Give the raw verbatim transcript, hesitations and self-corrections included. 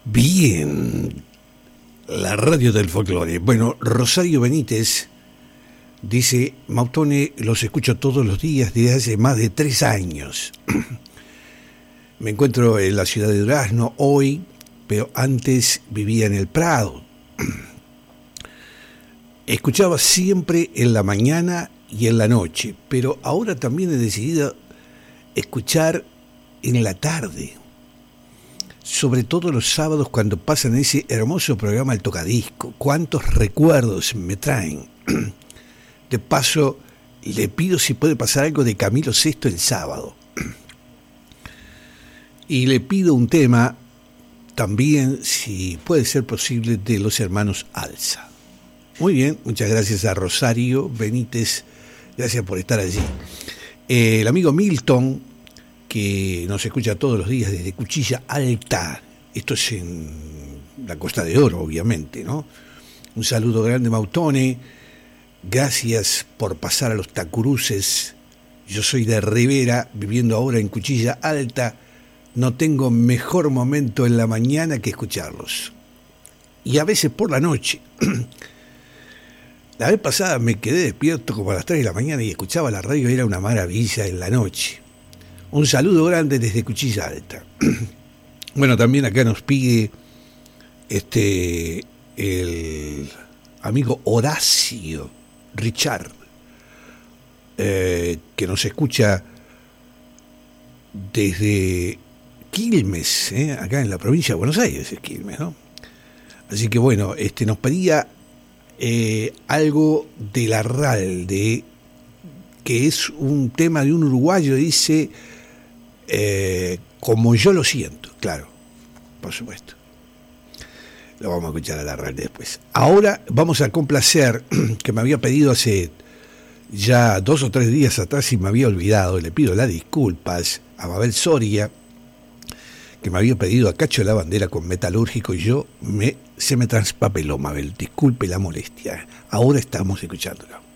Bien, la radio del folclore. Bueno, Rosario Benítez dice: Mautone, los escucho todos los días desde hace más de tres años. Me encuentro en la ciudad de Durazno hoy, pero antes vivía en el Prado. Escuchaba siempre en la mañana y en la noche, pero ahora también he decidido escuchar en la tarde, sobre todo los sábados cuando pasan ese hermoso programa El Tocadisco. Cuántos recuerdos me traen. De paso, le pido si puede pasar algo de Camilo Sesto el sábado. Y le pido un tema también, si puede ser posible, de los hermanos Alza. Muy bien, muchas gracias a Rosario Benítez, gracias por estar allí. Eh, el amigo Milton, que nos escucha todos los días desde Cuchilla Alta, esto es en la Costa de Oro, obviamente, ¿no? Un saludo grande, Mautone, gracias por pasar a los Tacuruces. Yo soy de Rivera, viviendo ahora en Cuchilla Alta, no tengo mejor momento en la mañana que escucharlos. Y a veces por la noche. La vez pasada me quedé despierto como a las tres de la mañana y escuchaba la radio, era una maravilla en la noche. Un saludo grande desde Cuchilla Alta. Bueno, también acá nos pide este el amigo Horacio Richard, eh, que nos escucha desde Quilmes, eh, acá en la provincia de Buenos Aires, es Quilmes, ¿no? Así que bueno, este nos pedía eh, algo de Larralde, que es un tema de un uruguayo, dice, eh, como yo lo siento, claro, por supuesto. Lo vamos a escuchar a Larralde después. Ahora vamos a complacer, que me había pedido hace ya dos o tres días atrás y me había olvidado, le pido las disculpas a Mabel Soria, que me había pedido a Cacho la Bandera con Metalúrgico, y yo me, se me transpapeló, Mabel, disculpe la molestia. Ahora estamos escuchándolo.